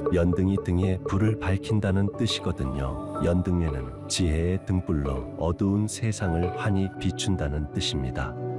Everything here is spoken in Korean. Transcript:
연등이 등에 불을 밝힌다는 뜻이거든요. 연등에는 지혜의 등불로 어두운 세상을 환히 비춘다는 뜻입니다.